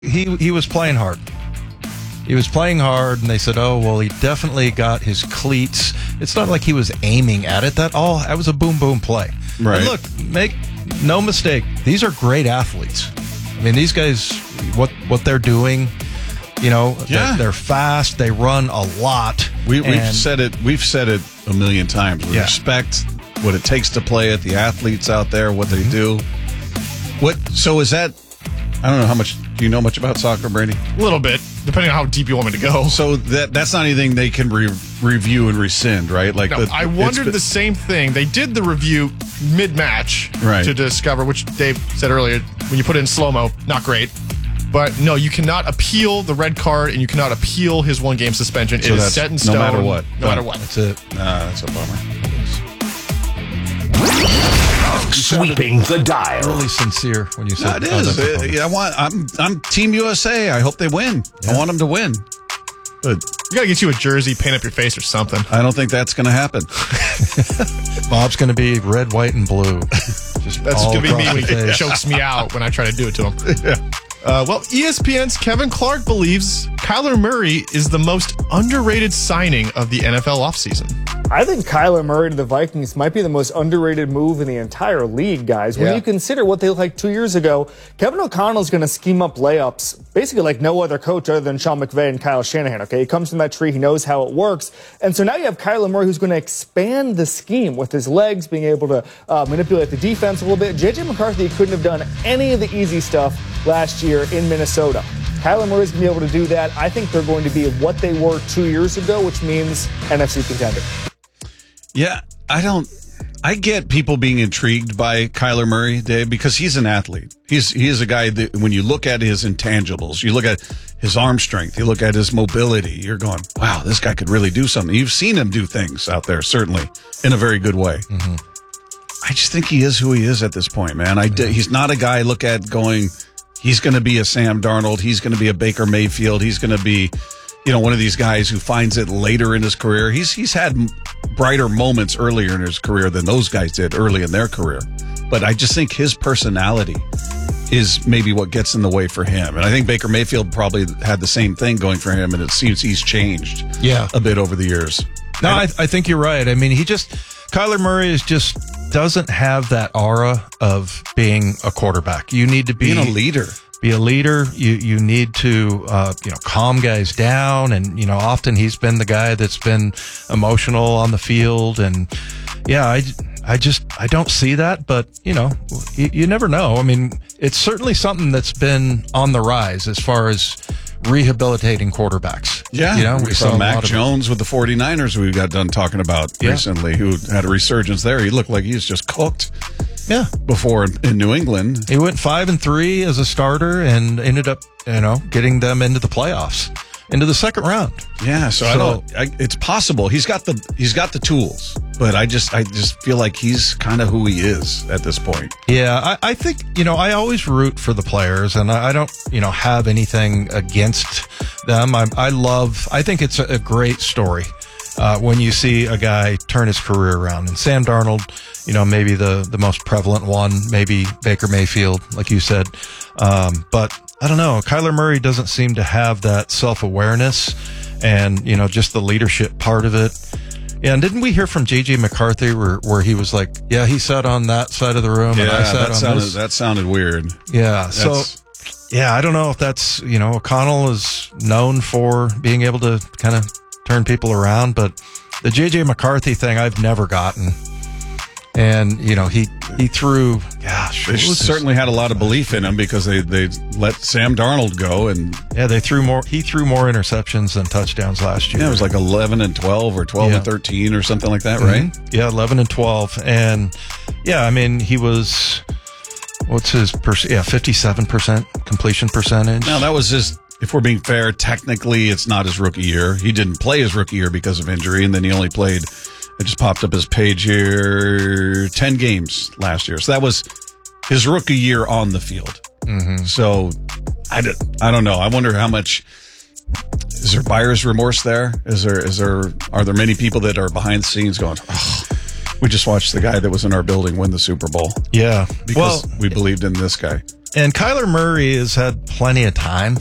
He was playing hard. He was playing hard, and they said, "Oh, well, he definitely got his cleats." It's not like he was aiming at it. That was a boom boom play. Right. And look, make no mistake, these are great athletes. I mean, these guys, what they're doing, they're fast. They run a lot. We've said it. We've said it a million times. We respect what it takes to play it. The athletes out there, what they do. So is that? I don't know how much. Do you know much about soccer, Brady? A little bit, depending on how deep you want me to go. So that's not anything they can review and rescind, right? Like, no, I wondered the same thing. They did the review mid-match to discover, which Dave said earlier, when you put it in slow-mo, not great. But no, you cannot appeal the red card, and you cannot appeal his one-game suspension. So it is set in stone. No matter what. No matter what. That's it. That's a bummer. Sweeping the dial. Really sincere when you said it is. I'm Team USA. I hope they win. I want them to win. But you got to get you a jersey, paint up your face or something. I don't think that's going to happen. Bob's going to be red, white, and blue. That's going to be me when he chokes me out when I try to do it to him. Yeah. ESPN's Kevin Clark believes Kyler Murray is the most underrated signing of the NFL offseason. I think Kyler Murray to the Vikings might be the most underrated move in the entire league, guys. When you consider what they looked like 2 years ago, Kevin O'Connell's going to scheme up layups basically like no other coach other than Sean McVay and Kyle Shanahan, okay? He comes from that tree. He knows how it works. And so now you have Kyler Murray who's going to expand the scheme with his legs, being able to manipulate the defense a little bit. J.J. McCarthy couldn't have done any of the easy stuff last year in Minnesota. Kyler Murray's going to be able to do that. I think they're going to be what they were 2 years ago, which means NFC contender. Yeah, I get people being intrigued by Kyler Murray, Dave, because he's an athlete. He is a guy that when you look at his intangibles, you look at his arm strength, you look at his mobility, you're going, wow, this guy could really do something. You've seen him do things out there, certainly, in a very good way. Mm-hmm. I just think he is who he is at this point, man. He's not a guy I look at going, he's going to be a Sam Darnold, he's going to be a Baker Mayfield, he's going to be one of these guys who finds it later in his career. He's had brighter moments earlier in his career than those guys did early in their career. But I just think his personality is maybe what gets in the way for him. And I think Baker Mayfield probably had the same thing going for him, and it seems he's changed a bit over the years. No, I think you're right. I mean, Kyler Murray doesn't have that aura of being a quarterback. You need to be a leader. Be a leader. You need to, calm guys down. And, often he's been the guy that's been emotional on the field. And I don't see that, but you never know. I mean, it's certainly something that's been on the rise as far as rehabilitating quarterbacks. Yeah. We saw Mac Jones with the 49ers we got done talking about recently, who had a resurgence there. He looked like he was just cooked. Yeah, before in New England, he went 5-3 as a starter and ended up, getting them into the playoffs, into the second round. Yeah, so it's possible he's got the tools, but I just feel like he's kind of who he is at this point. Yeah, I think I always root for the players, and I don't have anything against them. I think it's a great story. When you see a guy turn his career around, and Sam Darnold, maybe the most prevalent one, maybe Baker Mayfield, like you said. But I don't know. Kyler Murray doesn't seem to have that self-awareness and, just the leadership part of it. Yeah, and didn't we hear from J.J. McCarthy where he was like, yeah, he sat on that side of the room and I sat on this? That sounded weird. Yeah, I don't know if that's, O'Connell is known for being able to kind of turn people around, but the J.J. McCarthy thing I've never gotten. And, he threw, they certainly had a lot of belief in him because they let Sam Darnold go. And he threw more interceptions than touchdowns last year. Yeah, it was like 11-12 or 12-13 or something like that, right? Yeah, 11-12. And he was, what's his 57% completion percentage. Now that was just, if we're being fair, technically it's not his rookie year. He didn't play his rookie year because of injury, and then he only played, I just popped up his page here, 10 games last year. So that was his rookie year on the field. Mm-hmm. So I don't know. I wonder how much, is there buyer's remorse there? Are there many people that are behind the scenes going, oh, we just watched the guy that was in our building win the Super Bowl. Yeah. Because we believed in this guy. And Kyler Murray has had plenty of time